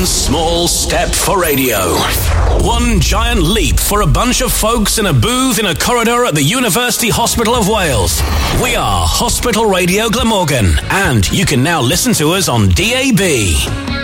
One small step for radio. One giant leap for a bunch of folks in a booth in a corridor at the University Hospital of Wales. We are Hospital Radio Glamorgan, and you can now listen to us on DAB.